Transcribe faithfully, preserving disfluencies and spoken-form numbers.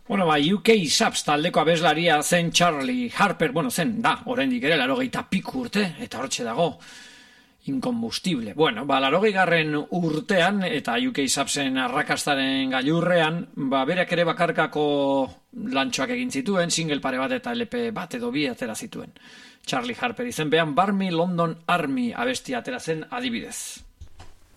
Bueno, ba, U K Subs taldeko abeslaria zen Charlie Harper, bueno, zen, da, oraindik ere, laurogeita piku urte, eta hortxe dago, inkombustible. Bueno, ba, laurogei garren urtean, eta U K Subsen arrakastaren gailurrean, ba, berak ere bakarkako lantxoak egin zituen, single pare bat eta L P bat edo bi atera zituen. Charlie Harper izenpean Barmy London Army abestia atera zen adibidez.